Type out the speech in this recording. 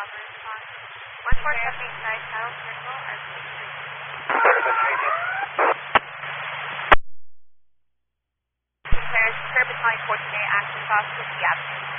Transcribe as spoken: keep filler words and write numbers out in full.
Bravo response. one four seven eight nine Kyle Circle, R P three. Compares Turbine fourteen A access off fifty Avenue.